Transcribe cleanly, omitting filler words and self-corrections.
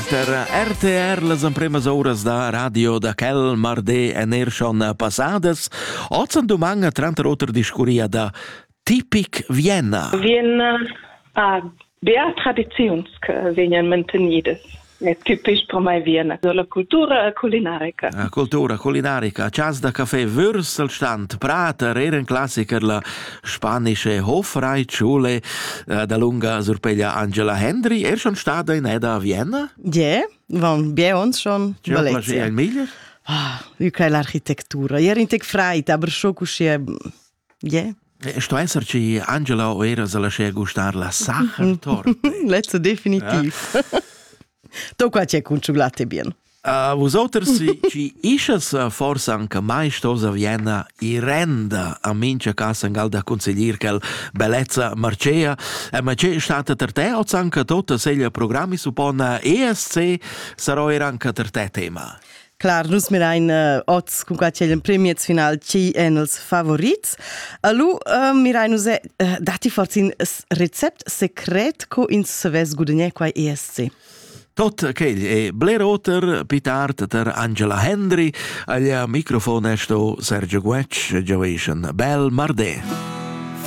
Inter RTR las empremas horas da radio da quel marde ener schon passadas. Ozan domanga 30 roter discuria da Tipic Vienna. Vienna ha bea tradizions che vengono mantenidas. È tipisch per mai Vienna. La cultura culinarica. La cultura culinarica. Chas da caffè Würstelstand, Prater, eren classiker la spanische Hofreitschule da lunga surpeglia Angela Hendry. Schon stada in Eda a Vienna? Ja, van bei uns schon Valencia. Valencia. Miller? Io che l'architettura. Ieri in tec freit, aber schon così, ja. Sto esserci Angela o era se la scea gustar la Sachertorte. Let's definitiv. To qua c'è con cioccolate bien. Vosotros ci isches forse anche mai stos a Vienna I renda a mince casa in galda consiglier quel bellezza marcea ma c'è stata per te o anche tutta seglia programmi suppone ESC sarà era anche per te tema. Klar, nus mir ein oz con qua c'è il premio final ci enels favorits. Alu mir ein use dati forse in recept secret co in seves gudenye qua ESC. Tot ch'egl è Blair Otter, Pitart ter Angela Hendry, agli microfono sto Sergio Guec, Joation Bel Marde.